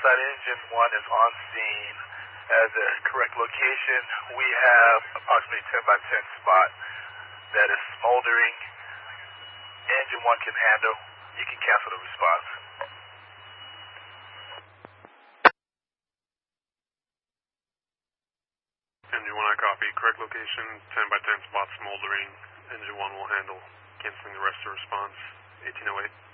that engine 1 is on scene at the correct location. We have approximately 10 by 10 spot that is smoldering. Engine 1 can handle. You can cancel the response. Engine 1, I copy. Correct location, 10 by 10 spot smoldering. Engine 1 will handle. Canceling the rest of the response. 1808.